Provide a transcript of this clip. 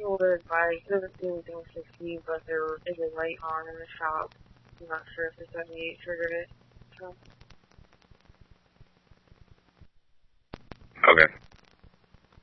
older bike. It doesn't do anything to see, but there is a light on in the shop. I'm not sure if the 78 triggered it. So.